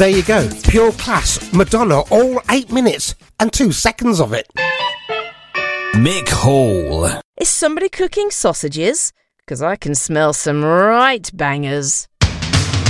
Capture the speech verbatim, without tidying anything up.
There you go. Pure class. Madonna, all eight minutes and two seconds of it. Mick Hall. Is somebody cooking sausages? Because I can smell some right bangers.